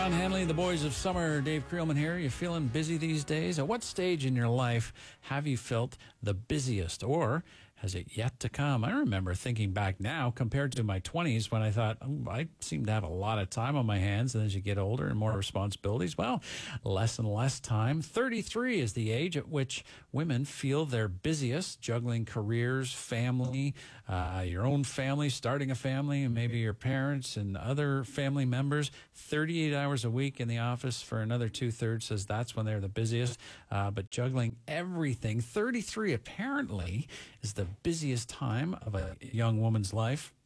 Don Henley, the Boys of Summer. Dave Creelman here. You feeling busy these days? At what stage in your life have you felt the busiest, or has it yet to come? I remember thinking back now compared to my 20s when I thought, I seem to have a lot of time on my hands. And as you get older and more responsibilities, well, less and less time. 33 is the age at which women feel their busiest, juggling careers, family, your own family, starting a family, and maybe your parents and other family members. 38 hours a week in the office for another 2/3 says that's when they're the busiest. But juggling everything, 33 apparently is the busiest time of a young woman's life.